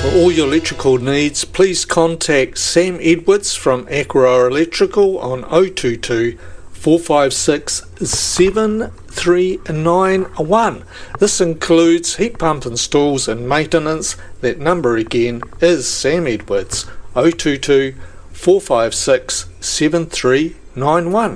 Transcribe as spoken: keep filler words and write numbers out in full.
For all your electrical needs, please contact Sam Edwards from Aquaroa Electrical on oh two two, four five six, seven three nine one. This includes heat pump installs and maintenance. That number again is Sam Edwards, oh two two, four five six, seven three nine one.